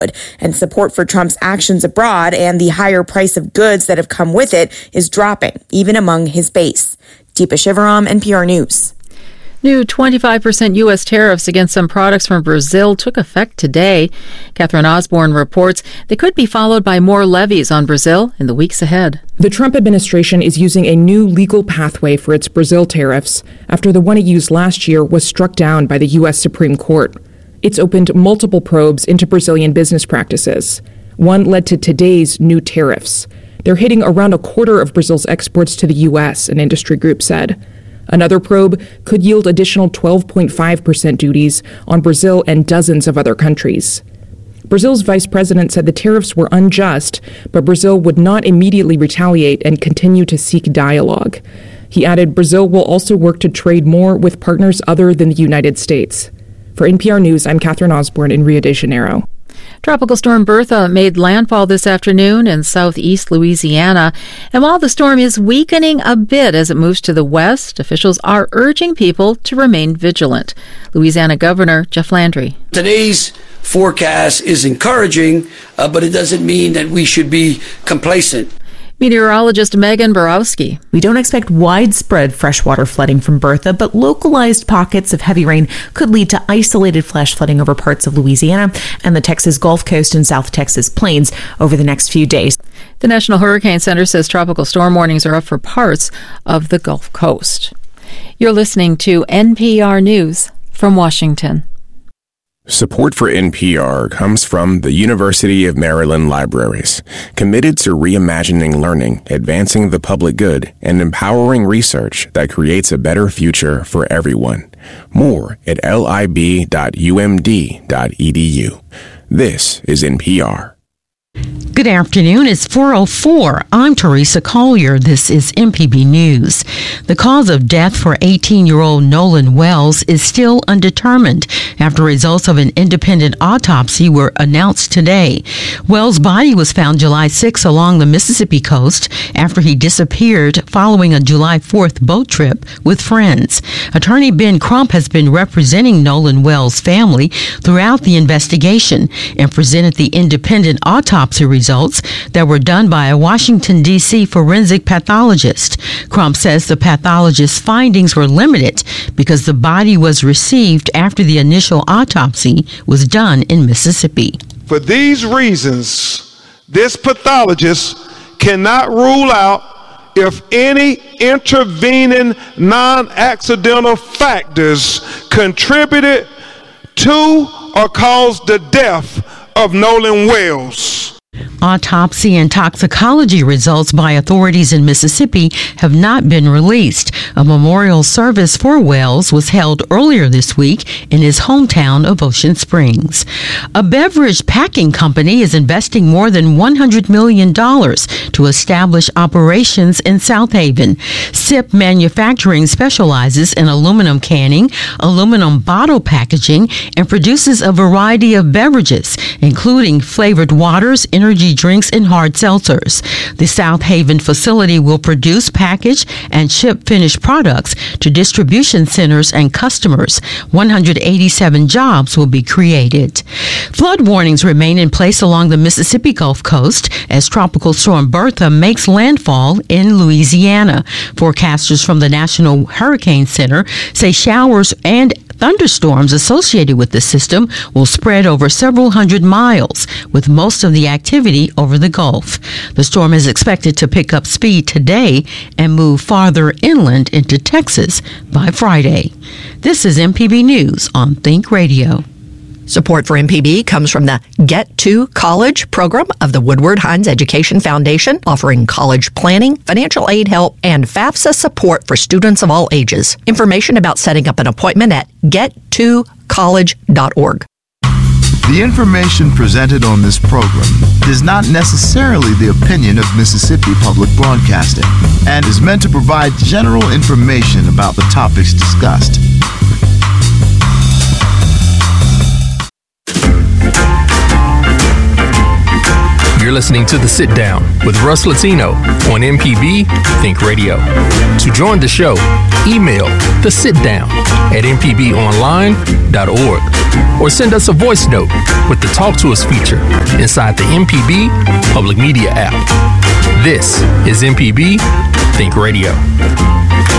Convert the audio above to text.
and support for Trump's actions abroad and the higher price of goods that have come with it is dropping, even among his base. Deepa Shivaram, NPR News. New 25% U.S. tariffs against some products from Brazil took effect today. Catherine Osborne reports they could be followed by more levies on Brazil in the weeks ahead. The Trump administration is using a new legal pathway for its Brazil tariffs after the one it used last year was struck down by the U.S. Supreme Court. It's opened multiple probes into Brazilian business practices. One led to today's new tariffs. They're hitting around a quarter of Brazil's exports to the U.S., an industry group said. Another probe could yield additional 12.5% duties on Brazil and dozens of other countries. Brazil's vice president said the tariffs were unjust, but Brazil would not immediately retaliate and continue to seek dialogue. He added Brazil will also work to trade more with partners other than the United States. For NPR News, I'm Catherine Osborne in Rio de Janeiro. Tropical storm Bertha made landfall this afternoon in southeast Louisiana. And while the storm is weakening a bit as it moves to the west, officials are urging people to remain vigilant. Louisiana Governor Jeff Landry. Today's forecast is encouraging, but it doesn't mean that we should be complacent. Meteorologist Megan Borowski. We don't expect widespread freshwater flooding from Bertha, but localized pockets of heavy rain could lead to isolated flash flooding over parts of Louisiana and the Texas Gulf Coast and South Texas plains over the next few days. The National Hurricane Center says tropical storm warnings are up for parts of the Gulf Coast. You're listening to NPR News from Washington. Support for NPR comes from the University of Maryland Libraries, committed to reimagining learning, advancing the public good, and empowering research that creates a better future for everyone. More at lib.umd.edu. This is NPR. Good afternoon. It's 4:04. I'm Teresa Collier. This is MPB News. The cause of death for 18-year-old Nolan Wells is still undetermined after results of an independent autopsy were announced today. Wells' body was found July 6 along the Mississippi coast after he disappeared following a July 4th boat trip with friends. Attorney Ben Crump has been representing Nolan Wells' family throughout the investigation and presented the independent autopsy results that were done by a Washington, D.C. forensic pathologist. Crump says the pathologist's findings were limited because the body was received after the initial autopsy was done in Mississippi. For these reasons, this pathologist cannot rule out if any intervening non-accidental factors contributed to or caused the death of Nolan Wells. Autopsy and toxicology results by authorities in Mississippi have not been released. A memorial service for Wells was held earlier this week in his hometown of Ocean Springs. A beverage packing company is investing more than $100 million to establish operations in South Haven. SIP Manufacturing specializes in aluminum canning, aluminum bottle packaging, and produces a variety of beverages, including flavored waters, energy drinks, and hard seltzers. The South Haven facility will produce, package, and ship finished products to distribution centers and customers. 187 jobs will be created. Flood warnings remain in place along the Mississippi Gulf Coast as Tropical Storm Bertha makes landfall in Louisiana. Forecasters from the National Hurricane Center say showers and thunderstorms associated with the system will spread over several hundred miles, with most of the activity over the Gulf. The storm is expected to pick up speed today and move farther inland into Texas by Friday. This is MPB News on Think Radio. Support for MPB comes from the Get to College program of the Woodward Hines Education Foundation, offering college planning, financial aid help, and FAFSA support for students of all ages. Information about setting up an appointment at gettocollege.org. The information presented on this program is not necessarily the opinion of Mississippi Public Broadcasting and is meant to provide general information about the topics discussed. You're You're listening to The Sit Down with Russ Latino on MPB Think Radio. To join the show, email thesitdown@mpbonline.org or send us a voice note with the Talk to Us feature inside the MPB Public Media app. This is MPB Think Radio.